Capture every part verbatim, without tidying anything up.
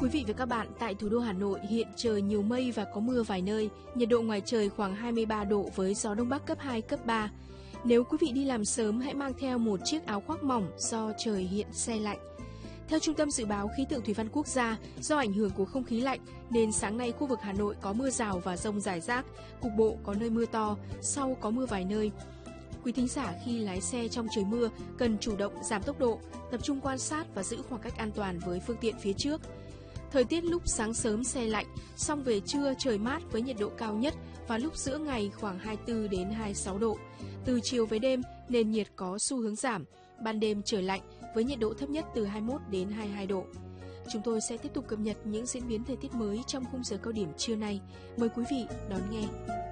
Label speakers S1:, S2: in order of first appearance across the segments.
S1: quý vị và các bạn, tại thủ đô Hà Nội hiện trời nhiều mây và có mưa vài nơi, nhiệt độ ngoài trời khoảng hai mươi ba độ với gió Đông Bắc cấp hai, cấp ba. Nếu quý vị đi làm sớm hãy mang theo một chiếc áo khoác mỏng do trời hiện se lạnh. Theo Trung tâm Dự báo Khí tượng Thủy văn Quốc gia, do ảnh hưởng của không khí lạnh nên sáng nay khu vực Hà Nội có mưa rào và dông rải rác, cục bộ có nơi mưa to, sau có mưa vài nơi. Quý thính giả khi lái xe trong trời mưa cần chủ động giảm tốc độ, tập trung quan sát và giữ khoảng cách an toàn với phương tiện phía trước. Thời tiết lúc sáng sớm se lạnh, xong về trưa trời mát với nhiệt độ cao nhất và lúc giữa ngày khoảng hai mươi tư đến hai mươi sáu độ. Từ chiều với đêm, nền nhiệt có xu hướng giảm, ban đêm trời lạnh với nhiệt độ thấp nhất từ hai mươi mốt đến hai mươi hai độ. Chúng tôi sẽ tiếp tục cập nhật những diễn biến thời tiết mới trong khung giờ cao điểm trưa nay. Mời quý vị đón nghe.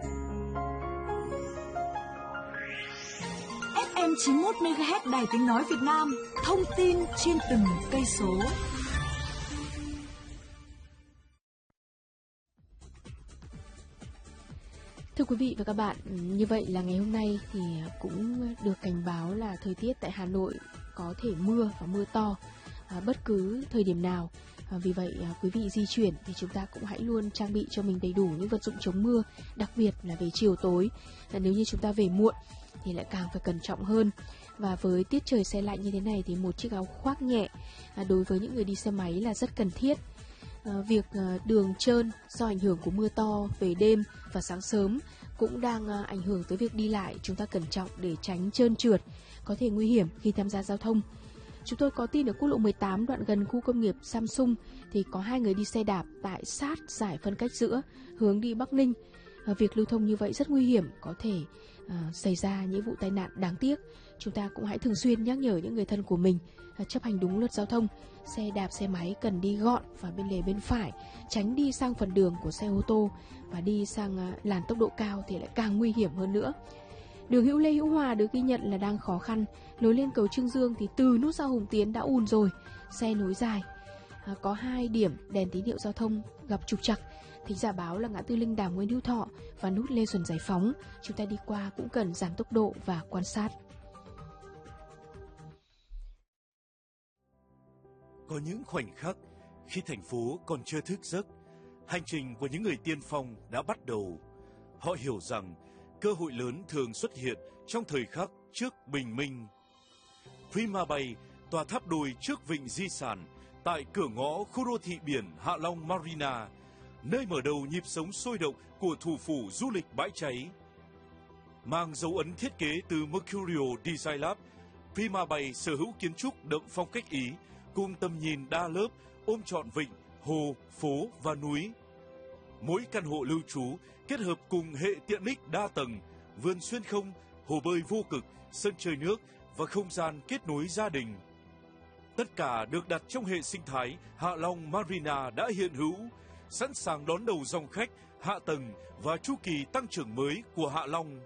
S2: ép em chín mươi mốt mê ga héc Đài Tiếng Nói Việt Nam, thông tin trên từng cây số.
S1: Thưa quý vị và các bạn, như vậy là ngày hôm nay thì cũng được cảnh báo là thời tiết tại Hà Nội có thể mưa và mưa to à, bất cứ thời điểm nào. À, vì vậy à, quý vị di chuyển thì chúng ta cũng hãy luôn trang bị cho mình đầy đủ những vật dụng chống mưa, đặc biệt là về chiều tối. À, nếu như chúng ta về muộn thì lại càng phải cẩn trọng hơn. Và với tiết trời se lạnh như thế này thì một chiếc áo khoác nhẹ à, đối với những người đi xe máy là rất cần thiết. À, việc à, đường trơn do ảnh hưởng của mưa to về đêm và sáng sớm cũng đang à, ảnh hưởng tới việc đi lại. Chúng ta cẩn trọng để tránh trơn trượt, có thể nguy hiểm khi tham gia giao thông. Chúng tôi có tin ở quốc lộ mười tám đoạn gần khu công nghiệp Samsung thì có hai người đi xe đạp tại sát giải phân cách giữa hướng đi Bắc Ninh. À, việc lưu thông như vậy rất nguy hiểm, có thể à, xảy ra những vụ tai nạn đáng tiếc. Chúng ta cũng hãy thường xuyên nhắc nhở những người thân của mình à, chấp hành đúng luật giao thông. Xe đạp, xe máy cần đi gọn vào bên lề bên phải, tránh đi sang phần đường của xe ô tô và đi sang à, làn tốc độ cao thì lại càng nguy hiểm hơn nữa. Đường Hữu Lê Hữu Hòa được ghi nhận là đang khó khăn, lối lên cầu Trương Dương thì từ nút giao Hùng Tiến đã ùn rồi, xe nối dài. À, có hai điểm đèn tín hiệu giao thông gặp trục trặc. Thính giả báo là ngã tư Linh Đàm Nguyễn Hữu Thọ và nút Lê Duẩn Giải Phóng. Chúng ta đi qua cũng cần giảm tốc độ và quan sát.
S3: Có những khoảnh khắc khi thành phố còn chưa thức giấc, hành trình của những người tiên phong đã bắt đầu. Họ hiểu rằng cơ hội lớn thường xuất hiện trong thời khắc trước bình minh. Prima Bay, tòa tháp đôi trước vịnh di sản, tại cửa ngõ khu đô thị biển Hạ Long Marina, nơi mở đầu nhịp sống sôi động của thủ phủ du lịch bãi cháy. Mang dấu ấn thiết kế từ Mercurio Design Lab, Prima Bay sở hữu kiến trúc đậm phong cách Ý, cùng tầm nhìn đa lớp ôm trọn vịnh, hồ, phố và núi. Mỗi căn hộ lưu trú kết hợp cùng hệ tiện ích đa tầng, vườn xuyên không, hồ bơi vô cực, sân chơi nước và không gian kết nối gia đình. Tất cả được đặt trong hệ sinh thái Hạ Long Marina đã hiện hữu, sẵn sàng đón đầu dòng khách, hạ tầng và chu kỳ tăng trưởng mới của Hạ Long.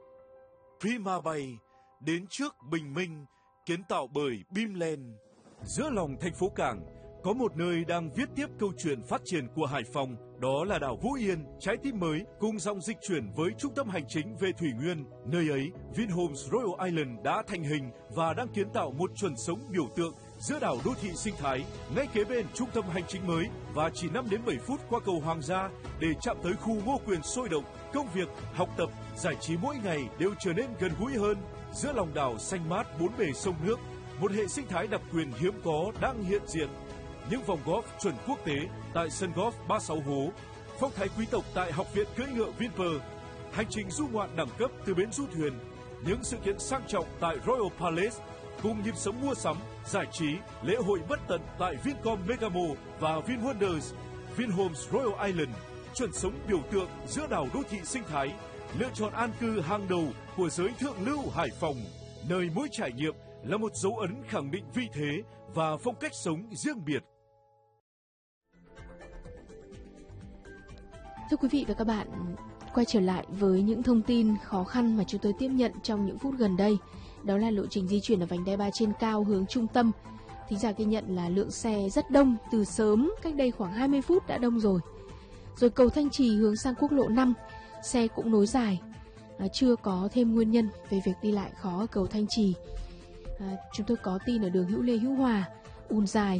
S3: Prima Bay, đến trước bình minh, kiến tạo bởi Bimland. Giữa lòng thành phố Cảng, có một nơi đang viết tiếp câu chuyện phát triển của Hải Phòng, đó là đảo Vũ Yên, trái tim mới cùng dòng dịch chuyển với trung tâm hành chính về Thủy Nguyên. Nơi ấy, Vinhomes Royal Island đã thành hình và đang kiến tạo một chuẩn sống biểu tượng giữa đảo đô thị sinh thái, ngay kế bên trung tâm hành chính mới và chỉ năm đến bảy phút qua cầu Hoàng gia để chạm tới khu Ngô Quyền sôi động. Công việc, học tập, giải trí mỗi ngày đều trở nên gần gũi hơn. Giữa lòng đảo xanh mát bốn bề sông nước, một hệ sinh thái đặc quyền hiếm có đang hiện diện. Những vòng golf chuẩn quốc tế tại sân golf ba mươi sáu hố, phong thái quý tộc tại học viện cưỡi ngựa Vinpearl, hành trình du ngoạn đẳng cấp từ bến du thuyền, những sự kiện sang trọng tại Royal Palace, cùng nhịp sống mua sắm, giải trí, lễ hội bất tận tại Vincom Megamo và VinWonders. Vinhomes Royal Island, chuẩn sống biểu tượng giữa đảo đô thị sinh thái, lựa chọn an cư hàng đầu của giới thượng lưu Hải Phòng, nơi mỗi trải nghiệm là một dấu ấn khẳng định vị thế và phong cách sống riêng biệt.
S1: Thưa quý vị và các bạn, quay trở lại với những thông tin khó khăn mà chúng tôi tiếp nhận trong những phút gần đây. Đó là lộ trình di chuyển ở vành đai ba trên cao hướng trung tâm. Thính giả ghi nhận là lượng xe rất đông, từ sớm cách đây khoảng hai mươi phút đã đông rồi. Rồi cầu Thanh Trì hướng sang quốc lộ năm, xe cũng nối dài. À, chưa có thêm nguyên nhân về việc đi lại khó ở cầu Thanh Trì. À, chúng tôi có tin ở đường Hữu Lê Hữu Hòa, ùn dài.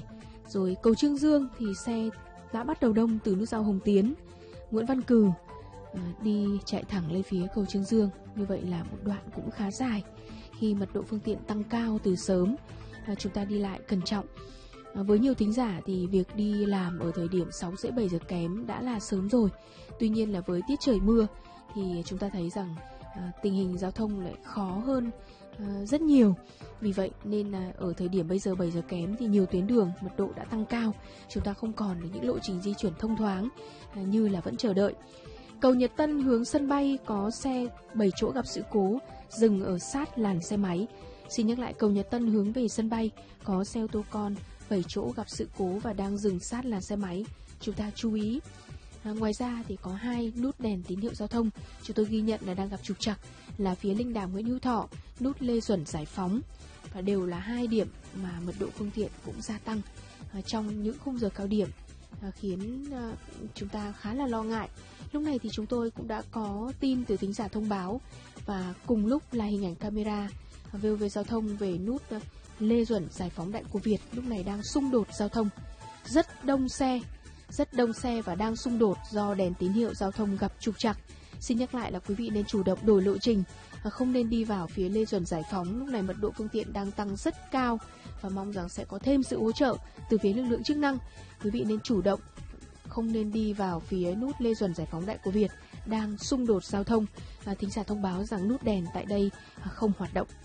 S1: Rồi cầu Trương Dương thì xe đã bắt đầu đông từ nút giao Hồng Tiến, Nguyễn Văn Cừ à, đi chạy thẳng lên phía cầu Trương Dương. Như vậy là một đoạn cũng khá dài. Khi mật độ phương tiện tăng cao từ sớm, à, chúng ta đi lại cẩn trọng. À, với nhiều thính giả thì việc đi làm ở thời điểm sáu rưỡi bảy giờ kém đã là sớm rồi. Tuy nhiên là với tiết trời mưa thì chúng ta thấy rằng à, tình hình giao thông lại khó hơn à, rất nhiều. Vì vậy nên là ở thời điểm bây giờ bảy giờ kém thì nhiều tuyến đường mật độ đã tăng cao. Chúng ta không còn được những lộ trình di chuyển thông thoáng à, như là vẫn chờ đợi. Cầu Nhật Tân hướng sân bay có xe bảy chỗ gặp sự cố dừng ở sát làn xe máy. Xin nhắc lại, cầu Nhật Tân hướng về sân bay có xe ô tô con bảy chỗ gặp sự cố và đang dừng sát làn xe máy. Chúng ta chú ý. À, ngoài ra thì có hai nút đèn tín hiệu giao thông chúng tôi ghi nhận là đang gặp trục trặc, là phía Linh Đàm Nguyễn Hữu Thọ, nút Lê Duẩn Giải Phóng, và đều là hai điểm mà mật độ phương tiện cũng gia tăng à, trong những khung giờ cao điểm, à, khiến à, chúng ta khá là lo ngại. Lúc này thì chúng tôi cũng đã có tin từ thính giả thông báo, và cùng lúc là hình ảnh camera vê o vê Giao thông về nút Lê Duẩn Giải Phóng Đại Cô Việt lúc này đang xung đột giao thông, rất đông xe, rất đông xe và đang xung đột do đèn tín hiệu giao thông gặp trục trặc. Xin nhắc lại là quý vị nên chủ động đổi lộ trình, không nên đi vào phía Lê Duẩn Giải Phóng. Lúc này mật độ phương tiện đang tăng rất cao và mong rằng sẽ có thêm sự hỗ trợ từ phía lực lượng chức năng. Quý vị nên chủ động, không nên đi vào phía nút Lê Duẩn Giải Phóng Đại Cô Việt đang xung đột giao thông. À, thính giả thông báo rằng nút đèn tại đây không hoạt động.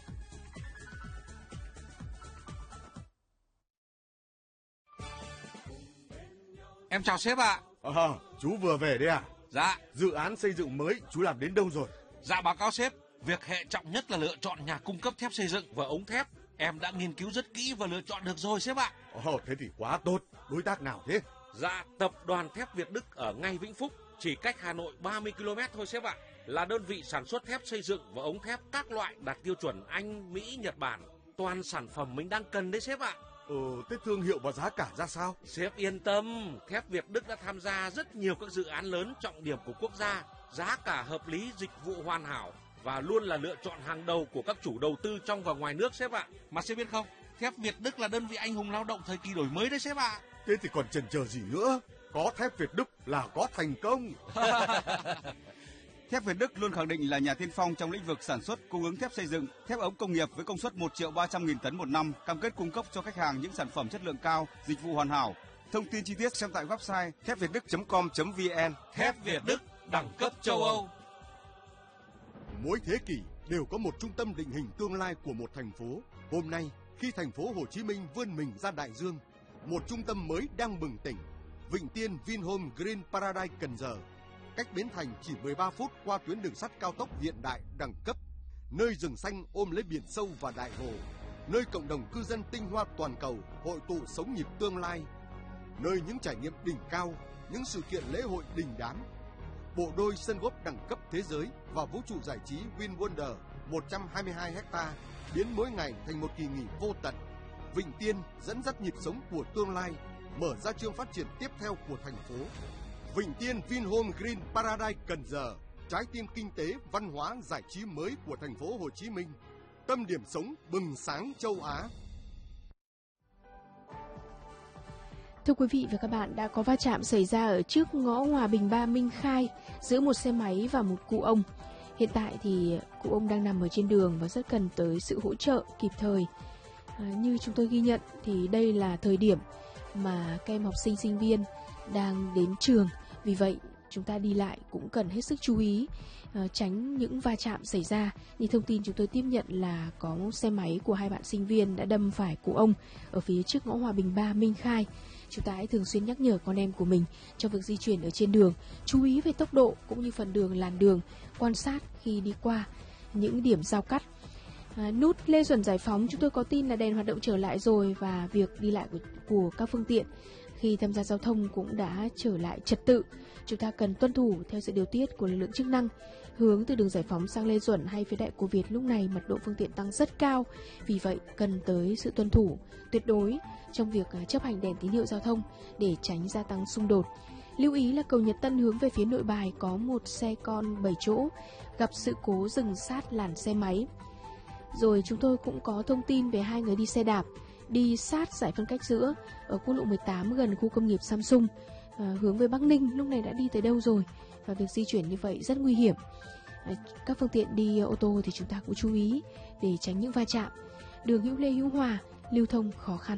S4: Em chào sếp ạ.
S5: À, chú vừa về đấy à?
S4: Dạ.
S5: Dự án xây dựng mới chú làm đến đâu rồi?
S4: Dạ báo cáo sếp, việc hệ trọng nhất là lựa chọn nhà cung cấp thép xây dựng và ống thép. Em đã nghiên cứu rất kỹ và lựa chọn được rồi sếp ạ.
S5: Ồ, thế thì quá tốt. Đối tác nào thế?
S4: Dạ, tập đoàn thép Việt Đức ở ngay Vĩnh Phúc, chỉ cách Hà Nội ba mươi ki lô mét thôi sếp ạ. Là đơn vị sản xuất thép xây dựng và ống thép các loại đạt tiêu chuẩn Anh, Mỹ, Nhật Bản. Toàn sản phẩm mình đang cần đấy sếp ạ.
S5: Ừ, thế thương hiệu và giá cả ra sao?
S4: Sếp yên tâm, thép Việt Đức đã tham gia rất nhiều các dự án lớn trọng điểm của quốc gia, giá cả hợp lý, dịch vụ hoàn hảo và luôn là lựa chọn hàng đầu của các chủ đầu tư trong và ngoài nước sếp ạ. Mà sếp biết không, thép Việt Đức là đơn vị anh hùng lao động thời kỳ đổi mới đấy sếp ạ.
S5: Thế thì còn chần chờ gì nữa? Có thép Việt Đức là có thành công.
S6: Thép Việt Đức luôn khẳng định là nhà tiên phong trong lĩnh vực sản xuất, cung ứng thép xây dựng, thép ống công nghiệp với công suất một triệu ba trăm nghìn tấn một năm, cam kết cung cấp cho khách hàng những sản phẩm chất lượng cao, dịch vụ hoàn hảo. Thông tin chi tiết xem tại website thép việt đức chấm com chấm vn.
S4: Thép Việt Đức, đẳng cấp châu Âu.
S5: Mỗi thế kỷ đều có một trung tâm định hình tương lai của một thành phố. Hôm nay, khi thành phố Hồ Chí Minh vươn mình ra đại dương, một trung tâm mới đang bừng tỉnh. Vịnh Tiên Vinhome Green Paradise Cần Giờ, cách Bến Thành chỉ mười ba phút qua tuyến đường sắt cao tốc hiện đại đẳng cấp, nơi rừng xanh ôm lấy biển sâu và đại hồ, nơi cộng đồng cư dân tinh hoa toàn cầu hội tụ sống nhịp tương lai, nơi những trải nghiệm đỉnh cao, những sự kiện lễ hội đình đám. Bộ đôi sân golf đẳng cấp thế giới và vũ trụ giải trí VinWonder một trăm hai mươi hai héc-ta biến mỗi ngày thành một kỳ nghỉ vô tận. Vịnh Tiên dẫn dắt nhịp sống của tương lai, mở ra chương phát triển tiếp theo của thành phố. Vịnh Tiên Vinhome Green Paradise Cần Giờ, trái tim kinh tế, văn hóa, giải trí mới của thành phố Hồ Chí Minh, tâm điểm sống bừng sáng châu Á.
S1: Thưa quý vị và các bạn, đã có va chạm xảy ra ở trước ngõ Hòa Bình ba Minh Khai giữa một xe máy và một cụ ông. Hiện tại thì cụ ông đang nằm ở trên đường và rất cần tới sự hỗ trợ kịp thời. À, như chúng tôi ghi nhận thì đây là thời điểm mà các em học sinh sinh viên đang đến trường. Vì vậy chúng ta đi lại cũng cần hết sức chú ý, uh, tránh những va chạm xảy ra. Như thông tin chúng tôi tiếp nhận là có xe máy của hai bạn sinh viên đã đâm phải cụ ông ở phía trước ngõ Hòa Bình ba Minh Khai. Chúng ta hãy thường xuyên nhắc nhở con em của mình trong việc di chuyển ở trên đường, chú ý về tốc độ cũng như phần đường, làn đường, quan sát khi đi qua những điểm giao cắt. À, nút Lê Duẩn Giải Phóng chúng tôi có tin là đèn hoạt động trở lại rồi, và việc đi lại của, của các phương tiện khi tham gia giao thông cũng đã trở lại trật tự. Chúng ta cần tuân thủ theo sự điều tiết của lực lượng chức năng. Hướng từ đường Giải Phóng sang Lê Duẩn hay phía Đại Cô Việt lúc này mật độ phương tiện tăng rất cao. Vì vậy cần tới sự tuân thủ tuyệt đối trong việc chấp hành đèn tín hiệu giao thông để tránh gia tăng xung đột. Lưu ý là cầu Nhật Tân hướng về phía Nội Bài có một xe con bảy chỗ gặp sự cố dừng sát làn xe máy. Rồi chúng tôi cũng có thông tin về hai người đi xe đạp đi sát giải phân cách giữa ở quốc lộ mười tám gần khu công nghiệp Samsung, à, hướng về Bắc Ninh lúc này đã đi tới đâu rồi, và việc di chuyển như vậy rất nguy hiểm. À, các phương tiện đi ô tô thì chúng ta cũng chú ý để tránh những va chạm. Đường Hữu Lê Hữu Hòa lưu thông khó khăn.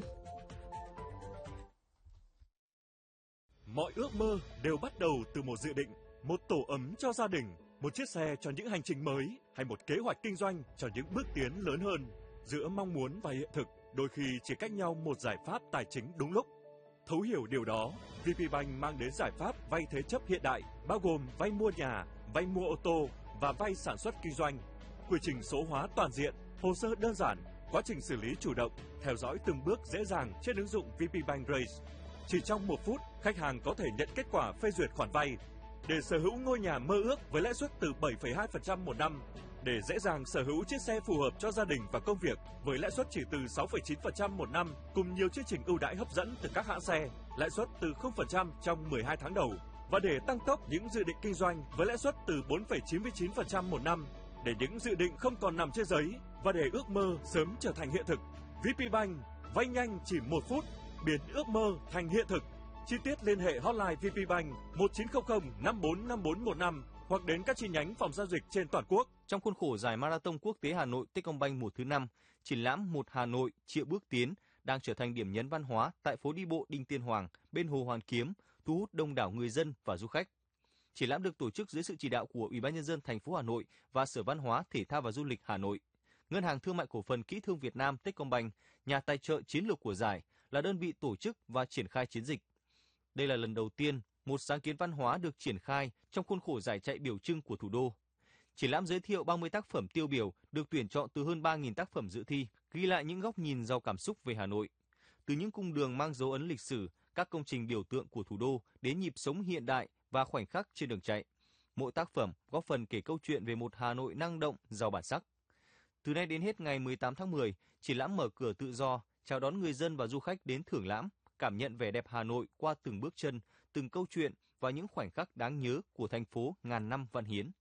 S7: Mọi ước mơ đều bắt đầu từ một dự định, một tổ ấm cho gia đình, một chiếc xe cho những hành trình mới, hay một kế hoạch kinh doanh cho những bước tiến lớn hơn. Giữa mong muốn và hiện thực, đôi khi chỉ cách nhau một giải pháp tài chính đúng lúc. Thấu hiểu điều đó, vê pê Bank mang đến giải pháp vay thế chấp hiện đại, bao gồm vay mua nhà, vay mua ô tô và vay sản xuất kinh doanh. Quy trình số hóa toàn diện, hồ sơ đơn giản, quá trình xử lý chủ động, theo dõi từng bước dễ dàng trên ứng dụng vê pê Bank Raise. Chỉ trong một phút, khách hàng có thể nhận kết quả phê duyệt khoản vay để sở hữu ngôi nhà mơ ước với lãi suất từ bảy phẩy hai phần trăm một năm. Để dễ dàng sở hữu chiếc xe phù hợp cho gia đình và công việc với lãi suất chỉ từ sáu phẩy chín phần trăm một năm, cùng nhiều chương trình ưu đãi hấp dẫn từ các hãng xe, lãi suất từ không phần trăm trong mười hai tháng đầu. Và để tăng tốc những dự định kinh doanh với lãi suất từ bốn phẩy chín mươi chín phần trăm một năm, để những dự định không còn nằm trên giấy và để ước mơ sớm trở thành hiện thực, vê pê Bank vay nhanh chỉ một phút, biến ước mơ thành hiện thực. Chi tiết liên hệ hotline vê pê Bank một chín không không năm bốn năm bốn một năm hoặc đến các chi nhánh phòng giao dịch trên toàn quốc.
S8: Trong khuôn khổ giải Marathon Quốc tế Hà Nội Techcombank mùa thứ năm, triển lãm Một Hà Nội triệu bước tiến đang trở thành điểm nhấn văn hóa tại phố đi bộ Đinh Tiên Hoàng bên Hồ Hoàn Kiếm, thu hút đông đảo người dân và du khách. Triển lãm được tổ chức dưới sự chỉ đạo của Ủy ban nhân dân thành phố Hà Nội và Sở Văn hóa, Thể thao và Du lịch Hà Nội. Ngân hàng Thương mại Cổ phần Kỹ thương Việt Nam Techcombank, nhà tài trợ chiến lược của giải, là đơn vị tổ chức và triển khai chiến dịch. Đây là lần đầu tiên một sáng kiến văn hóa được triển khai trong khuôn khổ giải chạy biểu trưng của thủ đô. Triển lãm giới thiệu ba mươi tác phẩm tiêu biểu được tuyển chọn từ hơn ba nghìn tác phẩm dự thi, ghi lại những góc nhìn giàu cảm xúc về Hà Nội. Từ những cung đường mang dấu ấn lịch sử, các công trình biểu tượng của thủ đô đến nhịp sống hiện đại và khoảnh khắc trên đường chạy. Mỗi tác phẩm góp phần kể câu chuyện về một Hà Nội năng động, giàu bản sắc. Từ nay đến hết ngày mười tám tháng mười, triển lãm mở cửa tự do, chào đón người dân và du khách đến thưởng lãm, cảm nhận vẻ đẹp Hà Nội qua từng bước chân, từng câu chuyện và những khoảnh khắc đáng nhớ của thành phố ngàn năm văn hiến.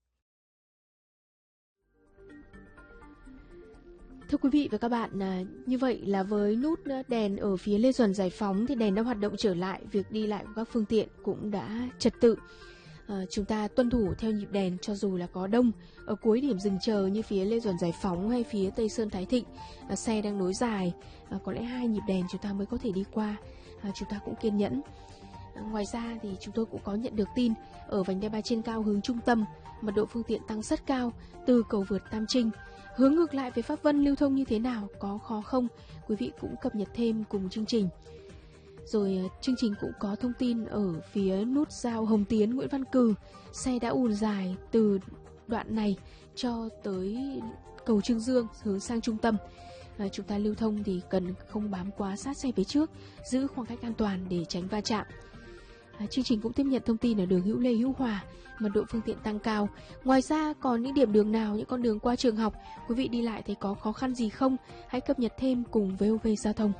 S1: Thưa quý vị và các bạn, à, như vậy là với nút đèn ở phía Lê Duẩn Giải Phóng thì đèn đã hoạt động trở lại, việc đi lại của các phương tiện cũng đã trật tự. À, chúng ta tuân thủ theo nhịp đèn cho dù là có đông. Ở cuối điểm dừng chờ như phía Lê Duẩn Giải Phóng hay phía Tây Sơn Thái Thịnh, à, xe đang nối dài, à, có lẽ hai nhịp đèn chúng ta mới có thể đi qua. À, chúng ta cũng kiên nhẫn. À, ngoài ra thì chúng tôi cũng có nhận được tin ở vành đai ba trên cao hướng trung tâm, mật độ phương tiện tăng rất cao từ cầu vượt Tam Trinh. Hướng ngược lại về Pháp Vân lưu thông như thế nào, có khó không? Quý vị cũng cập nhật thêm cùng chương trình. Rồi chương trình cũng có thông tin ở phía nút giao Hồng Tiến Nguyễn Văn Cừ, xe đã ùn dài từ đoạn này cho tới cầu Trương Dương hướng sang trung tâm. À, chúng ta lưu thông thì cần không bám quá sát xe phía trước, giữ khoảng cách an toàn để tránh va chạm. À, chương trình cũng tiếp nhận thông tin ở đường Hữu Lê Hữu Hòa, mật độ phương tiện tăng cao. Ngoài ra còn những điểm đường nào, những con đường qua trường học, quý vị đi lại thấy có khó khăn gì không? Hãy cập nhật thêm cùng vê o vê Giao thông.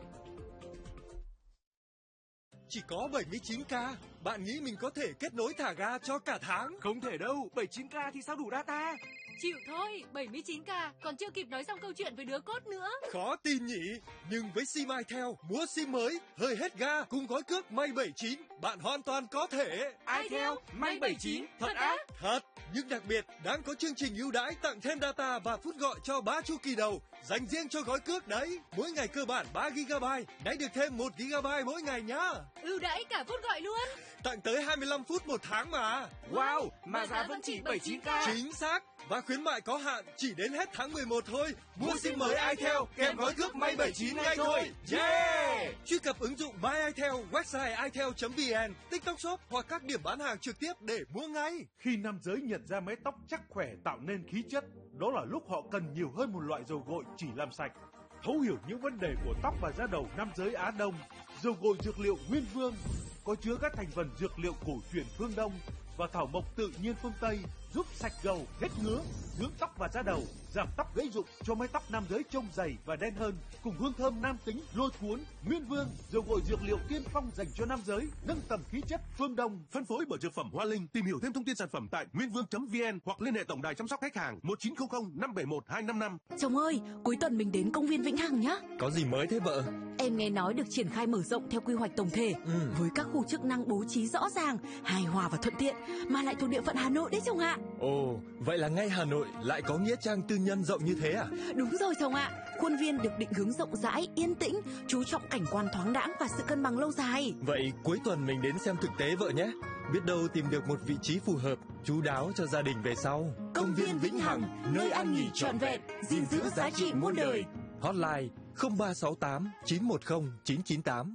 S9: Chỉ có bảy mươi chín ca, bạn nghĩ mình có thể kết nối thả ga cho cả tháng?
S10: Không thể đâu, bảy mươi chín ca thì sao đủ data?
S11: Chịu thôi, bảy mươi chín ca, còn chưa kịp nói xong câu chuyện với đứa cốt nữa.
S9: Khó tin nhỉ, nhưng với sim Itel, mua sim mới, hơi hết ga, cùng gói cước May bảy mươi chín, bạn hoàn toàn có thể.
S10: Itel, May bảy mươi chín, thật á?
S9: Thật, nhưng đặc biệt, đang có chương trình ưu đãi tặng thêm data và phút gọi cho ba chu kỳ đầu, dành riêng cho gói cước đấy. Mỗi ngày cơ bản ba gi ga bai, nãy được thêm một gi ga bai mỗi ngày nhá.
S11: Ưu đãi cả phút gọi luôn.
S9: Tặng tới hai mươi lăm phút một tháng mà.
S10: Wow, mà, mà giá vẫn chỉ bảy mươi chín ca.
S9: Chính xác. Và khuyến mại có hạn chỉ đến hết tháng mười một thôi. Mua sim mới Itel kèm gói cước May bảy mươi chín ngay thôi. Yeah! Truy cập ứng dụng My Itel, website itel chấm vn, TikTok Shop hoặc các điểm bán hàng trực tiếp để mua ngay.
S12: Khi nam giới nhận ra mái tóc chắc khỏe tạo nên khí chất, đó là lúc họ cần nhiều hơn một loại dầu gội chỉ làm sạch. Thấu hiểu những vấn đề của tóc và da đầu nam giới Á Đông, dầu gội dược liệu Nguyên Vương có chứa các thành phần dược liệu cổ truyền phương Đông và thảo mộc tự nhiên phương Tây giúp sạch gầu, hết ngứa, dưỡng tóc và da đầu, giảm tóc gãy rụng, cho mái tóc nam giới trông dày và đen hơn, cùng hương thơm nam tính lôi cuốn. Nguyên Vương, dầu gội dược liệu tiên phong dành cho nam giới, nâng tầm khí chất. Phương Đông,
S13: phân phối bởi dược phẩm Hoa Linh. Tìm hiểu thêm thông tin sản phẩm tại nguyên vương chấm vn hoặc liên hệ tổng đài chăm sóc khách hàng một chín không không năm bảy một hai năm năm.
S2: Chồng ơi, cuối tuần mình đến công viên Vĩnh Hằng nhá.
S14: Có gì mới thế vợ?
S2: Em nghe nói được triển khai mở rộng theo quy hoạch tổng thể, ừ. với các khu chức năng bố trí rõ ràng, hài hòa và thuận tiện, mà lại thuộc địa phận Hà Nội đấy chồng ạ.
S14: Ồ, vậy là ngay Hà Nội lại có nghĩa trang tư nhân rộng như thế à?
S2: Đúng rồi chồng ạ. Khuôn viên được định hướng rộng rãi, yên tĩnh, chú trọng cảnh quan thoáng đãng và sự cân bằng lâu dài.
S14: Vậy cuối tuần mình đến xem thực tế vợ nhé. Biết đâu tìm được một vị trí phù hợp, chu đáo cho gia đình về sau.
S2: Công, Công viên Vĩnh Hằng, nơi ăn nghỉ trọn vẹn, gìn giữ giá trị muôn đời.
S14: Hotline không ba sáu tám chín một không chín chín tám.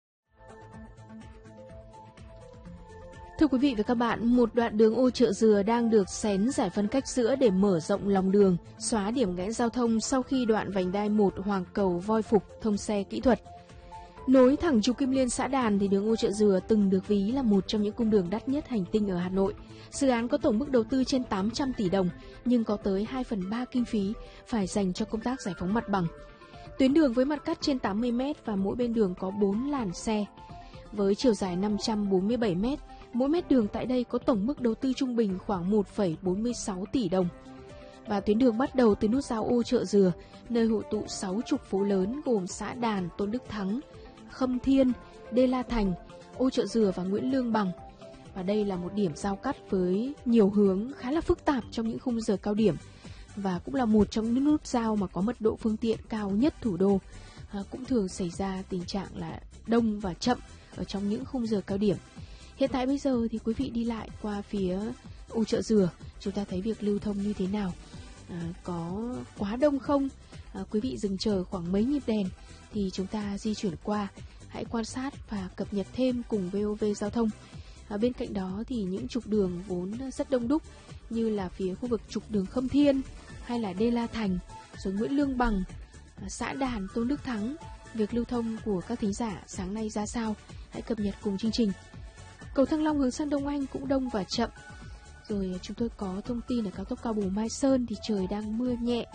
S1: Thưa quý vị và các bạn, một đoạn đường ô Chợ Dừa đang được xén giải phân cách giữa để mở rộng lòng đường, xóa điểm nghẽn giao thông sau khi đoạn vành đai một Hoàng Cầu Voi Phục thông xe kỹ thuật. Nối thẳng trục Kim Liên Xã Đàn thì đường ô Chợ Dừa từng được ví là một trong những cung đường đắt nhất hành tinh ở Hà Nội. Dự án có tổng mức đầu tư trên tám trăm tỷ đồng, nhưng có tới hai phần ba kinh phí phải dành cho công tác giải phóng mặt bằng. Tuyến đường với mặt cắt trên tám mươi mét và mỗi bên đường có bốn làn xe. Với chiều dài năm trăm bốn mươi bảy mét, mỗi mét đường tại đây có tổng mức đầu tư trung bình khoảng một phẩy bốn mươi sáu tỷ đồng. Và tuyến đường bắt đầu từ nút giao ô Chợ Dừa, nơi hội tụ sáu trục phố lớn gồm xã Đàn, Tôn Đức Thắng, Khâm Thiên, Đê La Thành, ô Chợ Dừa và Nguyễn Lương Bằng. Và đây là một điểm giao cắt với nhiều hướng khá là phức tạp trong những khung giờ cao điểm, và cũng là một trong những nút giao mà có mật độ phương tiện cao nhất thủ đô. À, cũng thường xảy ra tình trạng là đông và chậm ở trong những khung giờ cao điểm. Hiện tại bây giờ thì quý vị đi lại qua phía ô Chợ Dừa, chúng ta thấy việc lưu thông như thế nào? À, có quá đông không? À, quý vị dừng chờ khoảng mấy nhịp đèn thì chúng ta di chuyển qua. Hãy quan sát và cập nhật thêm cùng vê o vê Giao thông. À, bên cạnh đó thì những trục đường vốn rất đông đúc như là phía khu vực trục đường Khâm Thiên hay là Đê La Thành, rồi Nguyễn Lương Bằng, à, xã Đàn, Tôn Đức Thắng, việc lưu thông của các thính giả sáng nay ra sao? Hãy cập nhật cùng chương trình. Cầu Thăng Long hướng sang Đông Anh cũng đông và chậm. Rồi chúng tôi có thông tin ở cao tốc Cao Bồ Mai Sơn thì trời đang mưa nhẹ.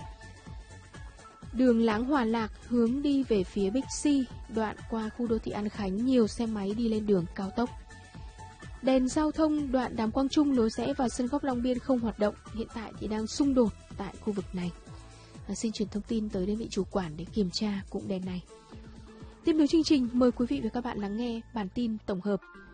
S1: Đường Láng Hòa Lạc hướng đi về phía Bixi, đoạn qua khu đô thị An Khánh, nhiều xe máy đi lên đường cao tốc. Đèn giao thông đoạn Đàm Quang Trung lối rẽ vào sân golf Long Biên không hoạt động, hiện tại thì đang xung đột tại khu vực này. À, xin chuyển thông tin tới đơn vị chủ quản để kiểm tra cụm đèn này. Tiếp nối chương trình, mời quý vị và các bạn lắng nghe bản tin tổng hợp.